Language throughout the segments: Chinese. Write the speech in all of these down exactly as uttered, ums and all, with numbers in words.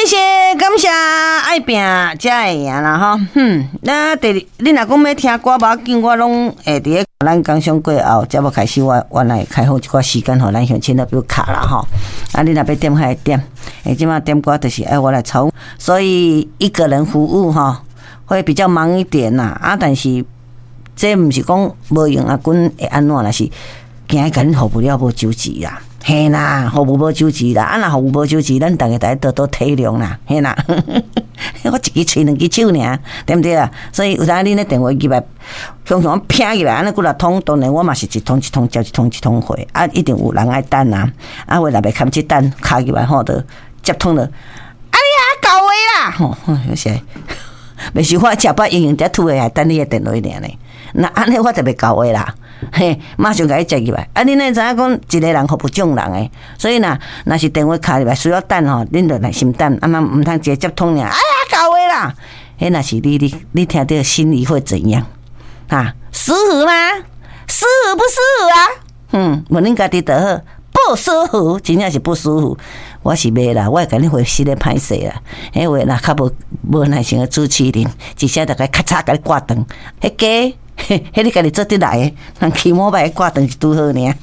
谢谢，感谢爱拼才会赢啦吼。嗯，那第二，你若讲要听歌，无要紧，我拢会伫咧咱工商过后，才要开始我我来开放一寡时间，互咱乡亲的比如卡啦吼。啊，你若要点还点，诶，即马点歌就是爱我来抽，所以一个人服务吼会比较忙一点啦。啊，但是这毋是讲无用啊，阮会安怎啦是，惊甲恁服务了无周济啦。嘿啦，服务无周济啦，啊那服务无周济，咱大家大家多多体谅啦，嘿啦，我一支喙两支手尔，对不对啊？所以有当恁咧电话入来，常常拼入来，安尼几若通，当然我嘛是一通一通接一通一通回，啊一定有人爱等啊，啊话若袂堪去等，卡入来吼，就接通了，啊你啊搞话啦，吼，有时，袂是我食饱营营才吐的，还等你的电话尔呢，那安尼我就袂搞话啦。嘿，马上甲伊接入来。啊，恁呢知影讲一个人服务众人诶，所以呐，若是电话卡入来需要等吼，恁就耐心等，啊嘛毋通直接接通尔。哎呀，搞话啦！迄若是你你你听到心里会怎样？啊，舒服吗？舒服不舒服啊？嗯，问恁家己就好，不舒服，真正是不舒服。我是袂啦，我会甲恁回息咧歹势啦。迄话若较无无耐心诶主持人，一下大概咔嚓甲你挂断，迄个。迄你家己做得来的，人起码把挂断是拄好呢。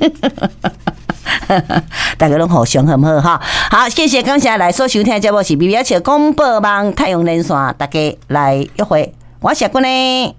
大家拢互相好唔好哈？好，谢谢感谢来所收听的节目是 B B 一七广播网太阳连线，大家来约会，我是君呢。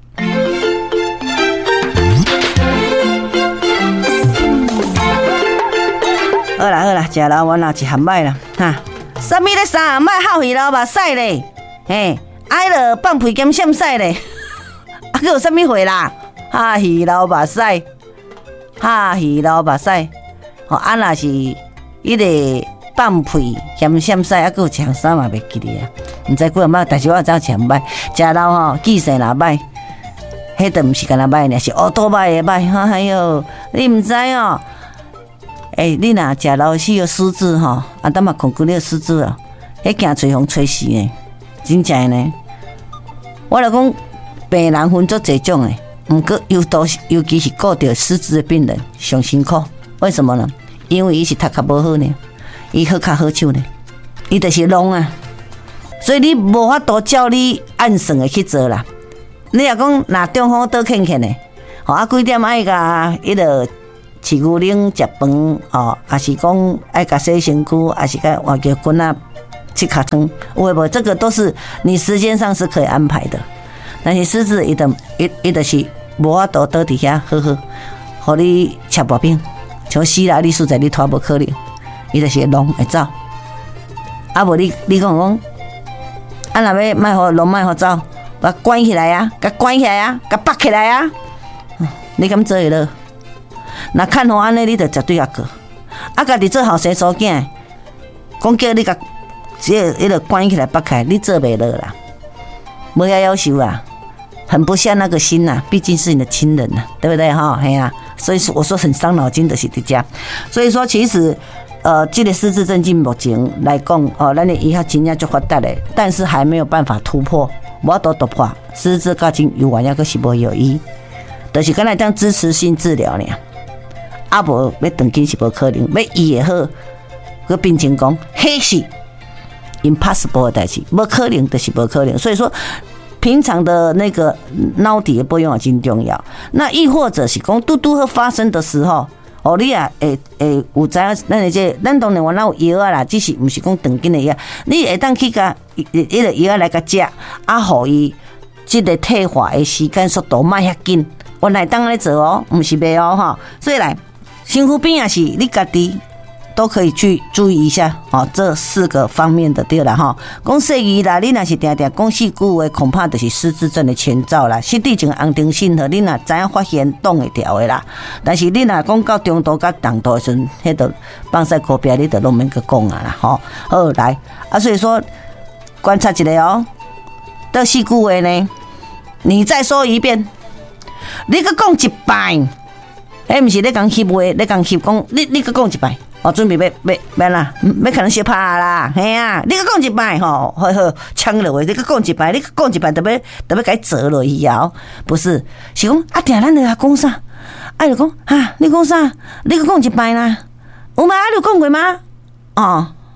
好啦好啦，食老丸啦，一含麦啦哈。什么咧三麦后鱼老目屎咧？嘿，爱了放屁兼闪屎咧。啊，佮有啥物货啦？哈鱼老目屎，哈鱼老目屎，吼啊若是迄个放屁嫌闪屎，啊，佮有一项啥嘛袂记哩啊？毋知几啊摆，但是我知影真歹，食老吼记性若歹，迄都毋是干那歹呢，是乌多歹的歹。哈哎哟，你毋知哦？诶、欸，你若食老死个狮子吼，啊，等嘛困几个狮子哦，迄惊吹风吹死呢，真正呢。我来讲。病人分做这种诶，毋过尤多尤其是顾着失智的病人上辛苦。为什么呢？因为伊是读较无好呢，伊好较好手呢，伊就是聋啊。所以你无法度照你按算的去做啦。你若讲若中风倒欠欠呢，吼啊几点爱甲迄个饲牛奶食饭哦，还是讲爱甲洗身躯，还是甲换叫滚啊吃卡汤，有诶无？这个都是你时间上是可以安排的。但是狮子伊就伊伊就是无法度倒伫遐好好，互你吃薄饼，像死啦！你实在你拖无可能，伊就是龙会走。啊无你你讲讲，啊若要卖互龙卖互走，把关起来啊，甲关起来啊，甲绑起来啊，你敢做会落？若看好安尼，你就绝对啊过。啊，家己做后生所囝，讲叫你甲即个迄个关起来绑起来，你做袂落啦，无遐要求啊。很不下那个心呐、啊，毕竟是你的亲人呐、啊，对不对哈？哎呀，所以说我说很伤脑筋的是这样。所以说其实，呃，这个失智症目前来讲，哦，咱的医学真正就发达嘞，但是还没有办法突破，无多突破。失智到今有完也个是无有医，就是刚才当支持性治疗呢，啊无要长期是无可能，要医也好，个病情讲，迄是 impossible 的代志，无可能就是无可能。所以说。平常的那个脑底的保养也真重要。那亦或者是讲拄拄好发生的时候，哦，你啊，会会有知影咱的这，咱当然我那有药啊啦，只是毋是讲长期的药，你会当去甲迄个药来甲食，啊，互伊即个退化的时间速度莫遐紧，原来当咧做哦，毋是袂哦哈。所以来，身躯边也是你家己。都可以去注意一下，哦，这四个方面的对了哈。讲细语啦，你若是定定讲细句话，恐怕就是失智症的前兆啦。失智症安定性和你若知影发现动会调的啦。但是你若讲到中度甲重度的时阵，迄个放在口边，你就拢免去讲啊啦，吼。好来啊，所以说观察一下哦，这细句话呢，你再说一遍，你去讲一摆，哎，毋是你讲翕话，你讲翕讲，你你去讲一摆。哦，准备要要要啦，要可能小拍啦，嘿啊！你佮讲一摆吼，好好呛落去，你佮讲一摆，你佮讲一摆，特别特别该折落去啊！不是，是讲啊，定咱来讲啥？啊，就讲哈，你讲啥？你佮讲一摆啦，有吗？啊，你有讲过吗？哦，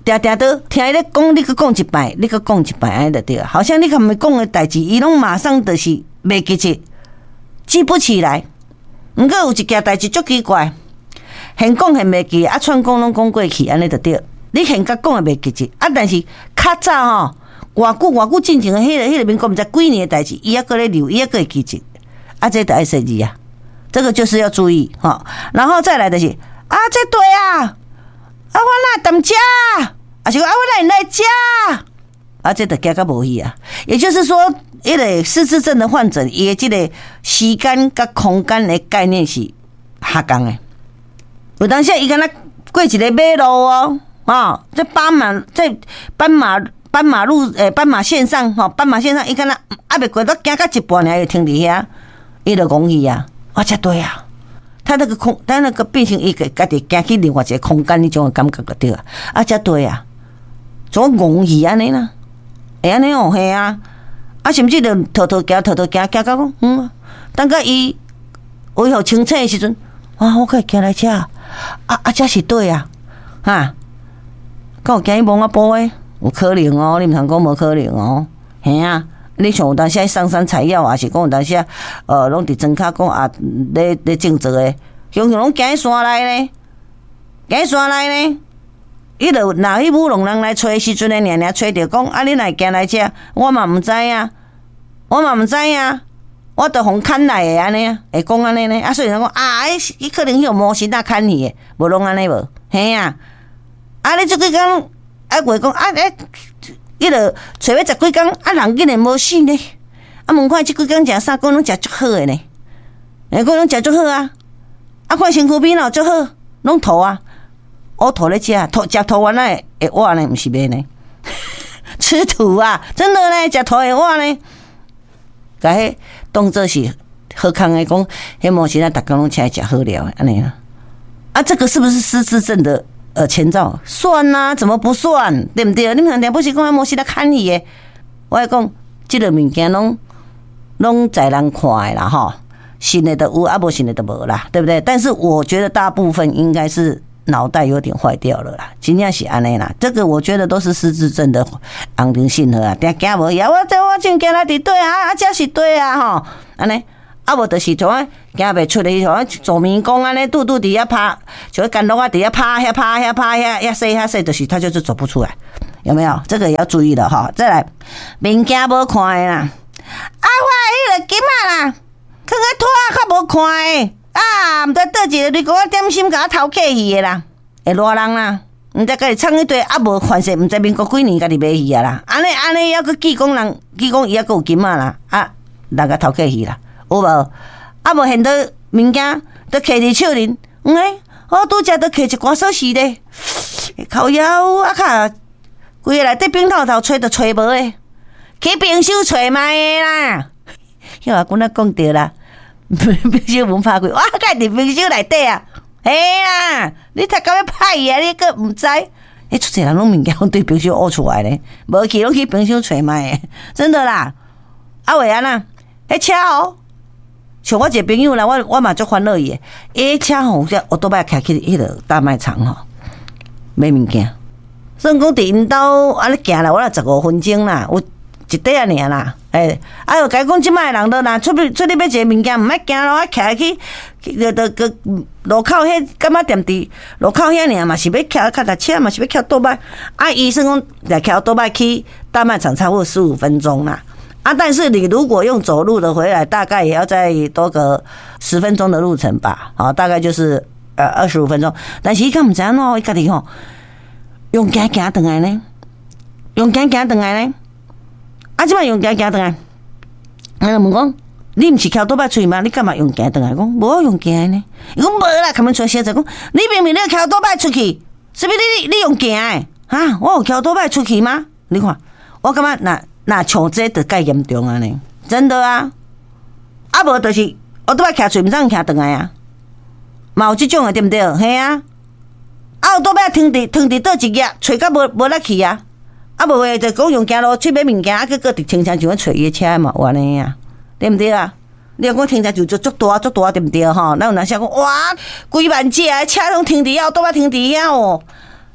定定都听伊咧讲，你搁讲一摆，你搁讲一摆，安尼就对了。好像你甲咪讲的代志，伊拢马上就是袂记起，记不起来。毋过有一件代志足奇怪，现讲现袂记，啊串讲拢讲过去，安尼就对。你现甲讲也袂记起，啊但是较早吼，偌久偌久进前的迄个迄个民国毋知几年的代志，伊还搁咧留，伊还搁会记起，啊这就爱说字啊，这个就是要注意哈。然后再来就是啊，这对啊，啊我哪当家，啊是讲啊我哪来家，啊这就惊到无去啊。也就是说，迄个失智症的患者，伊的这个时间甲空间的概念是下降的。有当时伊敢若过一个马路哦。哦，在斑马在斑马斑马路诶斑马线上吼，斑马线上伊敢若还袂过到行到一半，尔就停伫遐，伊就讲去啊，我才对啊，他那个空，他那个变成伊个家己行去另外一个空间，迄种感觉就对啊，啊才对啊，做戆去安尼啦，会安尼哦嘿啊，啊甚至就偷偷行偷偷行行到讲，嗯，等到伊恢复清醒的时阵，啊我可以行来车，啊啊才是对啊，哈。敢有惊伊摸我补诶？有可能哦，你毋通讲无可能哦。嘿啊，你像有当时上山采药，也是讲有当时呃，拢伫庄骹讲啊，咧咧种植诶，常常拢行去山内咧，行去山内咧。伊就若迄舞龙人来找时阵诶，娘娘找着讲啊，你若行来遮，我嘛毋知影，我嘛毋知影，我着互牵来诶安尼啊，会讲安尼呢。啊，所以人讲啊，伊伊可能迄个魔神仔牵去诶，无拢安尼无，嘿啊。啊！你即几工啊，话讲啊，诶，伊著找要十几工，啊，人竟然无死呢。啊，问看即几工食啥？讲拢食足好诶呢。诶，讲拢食足好啊。啊，看身躯边咯足好，拢吐啊。我吐咧食，吐食吐完来会活呢，毋是袂呢？吃土啊，真的呢，食吐会活呢。甲迄当做是好康诶，讲迄模型啊，逐工拢请来食好料，安尼啊。啊，这个是不是失智症的？呃，前兆算啊，怎么不算？对不对？你们不是讲模式来看你的？我讲，这个物件拢拢在人看的啦，哈，信的都有，啊无信的都无啦，对不对？但是我觉得大部分应该是脑袋有点坏掉了啦，真正是安尼啦。这个我觉得都是失智症的安定性和啊，定行无呀，我这我正行来伫对啊，啊这是对啊，吼，安尼。啊，无就是像啊，行袂出哩，像啊做迷宫安尼，拄拄伫遐拍，像干落啊伫遐拍遐拍遐拍遐遐说遐说，就是他就是走不出来，有没有？这个也要注意了哈。再来，物件无看的啦，啊，我迄个金啊啦，囥个拖较无看的，啊，毋知倒一个你讲我点心甲我偷客去的啦，会热人啦，毋知家己创一堆啊无款式，毋知民国几年家己买去啊啦，安尼安尼还佫记讲人，记讲伊还佫有金啊啦，啊，人家偷客去啦。有无？啊无现到物件都摕伫手里，嗯诶，我拄则都摕一寡锁匙咧，靠腰啊卡，规个内底冰透透吹都吹无诶，去冰箱吹卖诶啦。迄个阮仔讲着啦，冰箱门拍开，我甲伫冰箱内底啊，嘿啦，你才到要歹啊，你佫毋知？诶，出侪人拢物件对冰箱挖出来咧，无去拢去冰箱吹卖诶，真的啦。啊为安那？迄车哦。像我一个朋友啦，我我嘛足烦恼伊诶。伊车吼，只我都摆开去迄个大卖场吼买物件。所以讲伫因兜安尼行来，我啦十五分钟啦，有一块仔尔啦。诶，啊，又甲伊讲即摆人都若出去出去买一个物件，毋爱行咯，啊，徛去，就就个路口迄干嘛店伫路口遐尔嘛是要徛脚踏车，嘛是要徛倒摆。啊，医生讲来徛倒摆去大卖场，差不多十五分钟啦。啊，但是你如果用走路的回来，大概也要再多个十分钟的路程吧，好，大概就是呃二十五分钟。但是伊敢毋知影喏，伊家己吼用行行转来呢，用行行转来呢，啊，即摆用行行转来，啊，问讲你毋是翘倒摆出去吗？你干嘛用行转来？讲无用行呢，伊讲无啦，他们出写着讲，你明明你翘倒摆出去，是不是你你用行诶？啊，我有翘倒摆出去吗？你看，我感觉那。那像这就介严重啊呢，真的啊，啊无就是我都要徛厝，毋通徛转来啊，嘛有即种的对不对？嘿啊，啊有倒摆停伫停伫倒一夜，找到无无力去啊，啊无诶就讲用行路去买物件，啊结果伫停车场找伊的车嘛，有安尼啊，对不对啊？你讲停车场就足大足大对不对吼？咱有当时讲哇，几万只啊车拢停伫遐，倒摆停伫遐哦，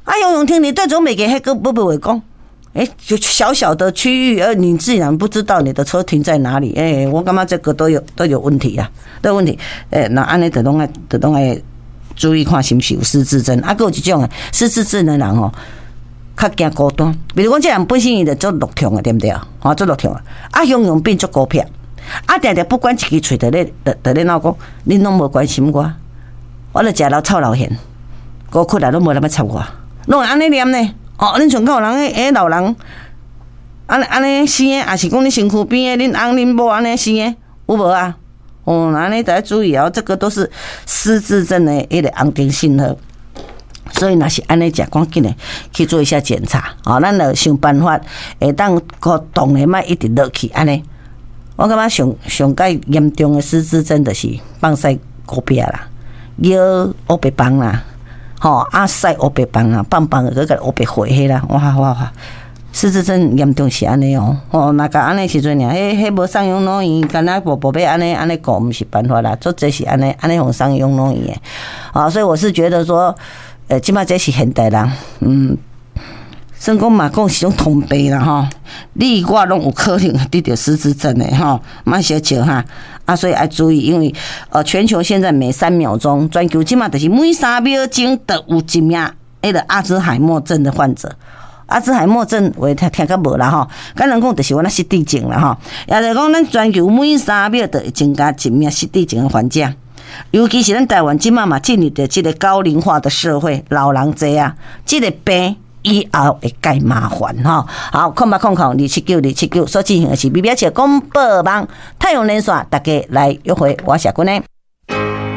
啊，游泳厅你对准每个黑哥不不会讲，哎，就小小的区域，而你自然不知道你的车停在哪里，哎，我感觉这个都有都有问题啊，都有问题。哎，那安尼就拢爱就拢爱注意看是不是有失智症，啊，还有一种失智症的人吼，较惊孤单。比如讲，这人本身伊就做落痛的，对不对？哦，做落痛啊，啊，形容变做孤僻，啊，定定不管一支嘴在咧，在在咧闹讲，恁拢无关心我，我著食老臭老咸，孤苦来拢无人要插我。拢会安尼念呢？哦，恁像有人诶，诶老人，安安尼生诶，也是讲恁身躯边诶，恁翁恁某安尼生诶，有无啊？哦，安尼得注意哦，这个都是失智症的一个安定信号。所以若是安尼食，赶紧诶去做一下检查。哦，咱著想办法，会当个动诶，莫一直落去安尼。我感觉上上介严重诶失智症，就是放屎狗屁啦，摇乌白棒啦。吼、哦、啊晒乌白棒啊，棒棒个个乌白火迄啦，哇哇哇！失智症严重是安尼哦，哦，那个安尼时阵尔，迄迄无上养老院，干那宝宝贝安尼安尼讲，毋是办法啦，做这是安尼安尼用上养老院诶，啊，所以我是觉得说，呃，即摆这是现代人，嗯。算讲嘛，讲是种通病啦吼，你我拢有可能得到失智症的吼，莫小笑哈啊，所以要注意，因为呃，全球现在每三秒钟，全球即嘛就是每三秒钟都有一名迄个阿兹海默症的患者。阿兹海默症我听听较无啦吼，咱人讲就是我那失智症啦吼，也就是讲咱全球每三秒都会增加一名失智症的患者。尤其是咱台湾即嘛嘛进入的这个高龄化的社会，老人多啊，这个病。以后会介麻烦哈，好，空八空空二七九二七九所进行的是 B B S 公报网太阳连线，大家来约会，我是君呢。